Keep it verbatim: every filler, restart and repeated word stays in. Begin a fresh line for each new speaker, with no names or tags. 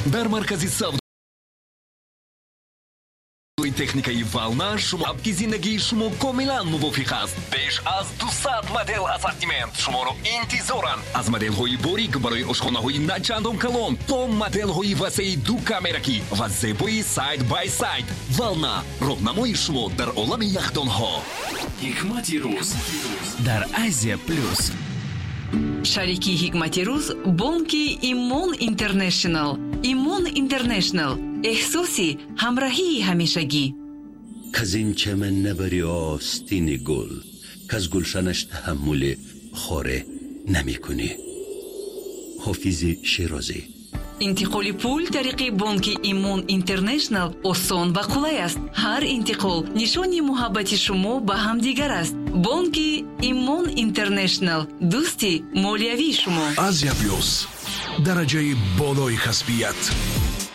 дар маркази савдо техникаи волна шумо абки зиндагии шумо комилан мувофиқ аст. беш аз дусад модел ассортимент шуморо интизоранд. аз моделҳои борик барои ошхонаҳои начандон калон то моделҳои васеи ду камеракӣ ва зебои сайд бай сайд. волна роҳнамои шумо дар олами яхдонҳо. ҳикмати рӯз дар Азия плюс.
шарики ҳикмати рӯз бонки Имон Интернешнл. Имон Интернешнл эҳсоси ҳамроҳии ҳамешагӣ.
каз ин чаман набари остини гул, каз гулшанаш таҳаммули хоре намекунӣ. ҳофизи широзӣ.
интиқоли пул тариқи бонки Имон Интернешнл осон ва қулай аст. ҳар интиқол нишони муҳаббати шумо ба ҳамдигар аст. бонки Имон Интернешнл дӯсти молиявии шумо.
Азия плюс дараҷаи болои касбият.